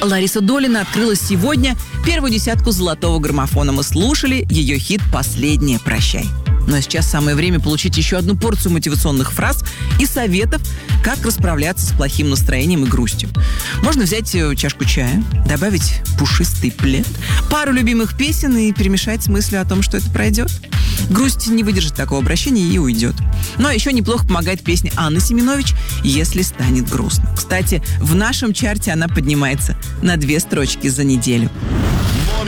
Лариса Долина открыла сегодня первую десятку золотого граммофона. Мы слушали ее хит «Последнее. Прощай». Но сейчас самое время получить еще одну порцию мотивационных фраз и советов, как расправляться с плохим настроением и грустью. Можно взять чашку чая, добавить пушистый плед, пару любимых песен и перемешать с мыслью о том, что это пройдет. Грусть не выдержит такого обращения и уйдет. Ну а еще неплохо помогает песня Анны Семенович «Если станет грустно». Кстати, в нашем чарте она поднимается на 2 строчки за неделю.